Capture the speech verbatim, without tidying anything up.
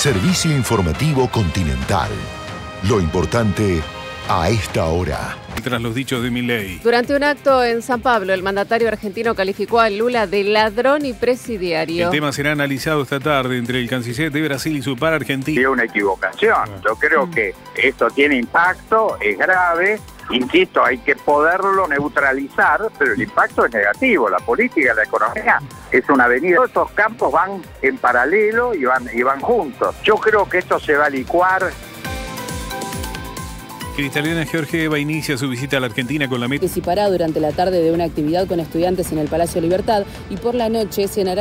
Servicio informativo Continental. Lo importante a esta hora. Tras los dichos de Milei. Durante un acto en San Pablo, el mandatario argentino calificó a Lula de ladrón y presidiario. El tema será analizado esta tarde entre el canciller de Brasil y su par argentino. Es una equivocación. Yo creo que esto tiene impacto, es grave. Insisto, hay que poderlo neutralizar, pero el impacto es negativo. La política y la economía es una avenida. Todos estos campos van en paralelo y van, y van juntos. Yo creo que esto se va a licuar. Cristalina Georgieva inicia su visita a la Argentina con la meta. Participará durante la tarde de una actividad con estudiantes en el Palacio Libertad y por la noche cenará